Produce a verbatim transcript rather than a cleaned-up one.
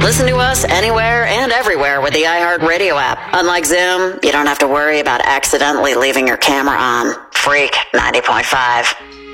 Listen to us anywhere and everywhere with the iHeartRadio app. Unlike Zoom, you don't have to worry about accidentally leaving your camera on. Freak ninety point five.